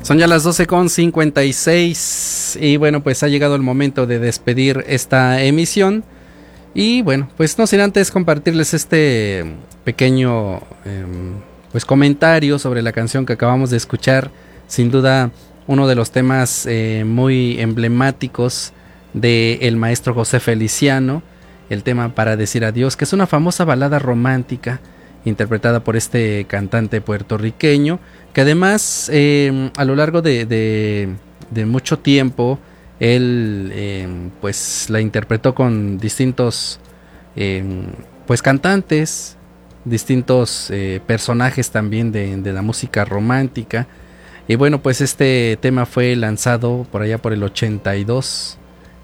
Son ya las 12:56 y bueno, pues ha llegado el momento de despedir esta emisión. Y bueno, pues no sin antes compartirles este pequeño pues comentario sobre la canción que acabamos de escuchar. Sin duda uno de los temas muy emblemáticos del maestro José Feliciano, el tema Para decir adiós, que es una famosa balada romántica interpretada por este cantante puertorriqueño, que además a lo largo de mucho tiempo él pues la interpretó con distintos pues cantantes, distintos personajes también de la música romántica. Y bueno, pues este tema fue lanzado por allá por el 82.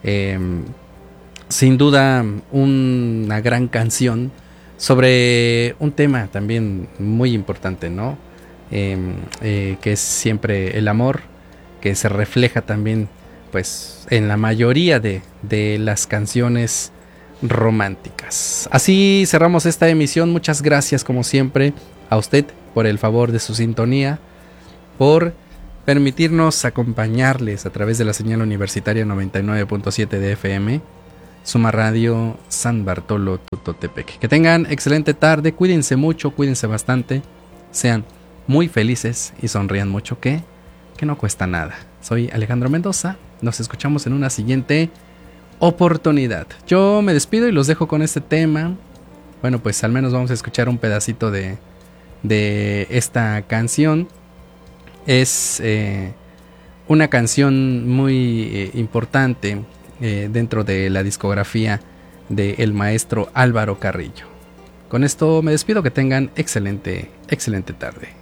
Sin duda una gran canción sobre un tema también muy importante, ¿no? Que es siempre el amor, que se refleja también pues en la mayoría de las canciones románticas. Así cerramos esta emisión. Muchas gracias como siempre a usted por el favor de su sintonía, por permitirnos acompañarles a través de la señal universitaria 99.7 de FM, Suma Radio San Bartolo Tutotepec. Que tengan excelente tarde, cuídense mucho, cuídense bastante, sean muy felices y sonrían mucho, que no cuesta nada. Soy Alejandro Mendoza, nos escuchamos en una siguiente oportunidad. Yo me despido y los dejo con este tema. Bueno, pues al menos vamos a escuchar un pedacito de esta canción. Es una canción muy importante dentro de la discografía del maestro Álvaro Carrillo. Con esto me despido, que tengan excelente tarde.